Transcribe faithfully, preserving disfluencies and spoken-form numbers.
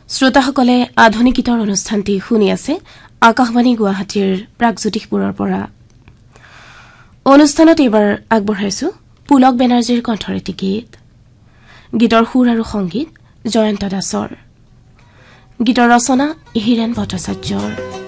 শ্ৰোতাসকলে আধুনিক গীতৰ অনুষ্ঠানটি শুনি আছে আকাশবাণী গুৱাহাটীৰ প্ৰাগজ্যোতিষপুৰৰ পৰা অনুষ্ঠানত এবাৰ আগবঢ়াইছো পুলক বেনাৰ্জীৰ কণ্ঠৰ এটি গীত গীতৰ সুৰ আৰু সংগীত জয়ন্ত দাসৰ গীতৰ ৰচনা হিৰেন ভট্টাচাৰ্যৰ